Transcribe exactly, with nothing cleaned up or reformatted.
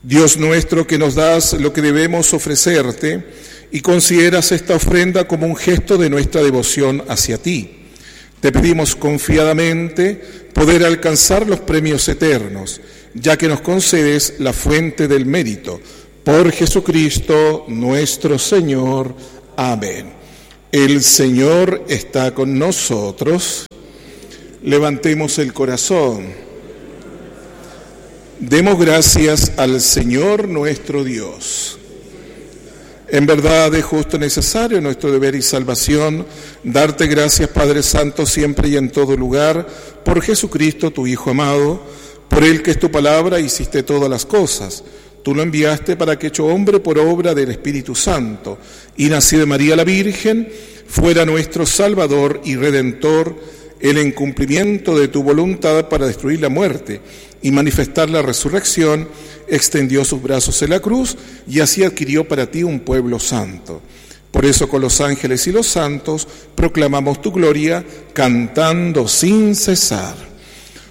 Dios nuestro, que nos das lo que debemos ofrecerte y consideras esta ofrenda como un gesto de nuestra devoción hacia ti, te pedimos confiadamente poder alcanzar los premios eternos, ya que nos concedes la fuente del mérito. Por Jesucristo nuestro Señor. Amén. El Señor está con nosotros. Levantemos el corazón. Demos gracias al Señor nuestro Dios. En verdad es justo y necesario, nuestro deber y salvación, darte gracias, Padre Santo, siempre y en todo lugar, por Jesucristo, tu Hijo amado, por Él que es tu palabra hiciste todas las cosas. Tú lo enviaste para que, hecho hombre por obra del Espíritu Santo, y nacido de María la Virgen, fuera nuestro Salvador y Redentor, el en cumplimiento de tu voluntad para destruir la muerte y manifestar la resurrección, extendió sus brazos en la cruz y así adquirió para ti un pueblo santo. Por eso con los ángeles y los santos proclamamos tu gloria, cantando sin cesar.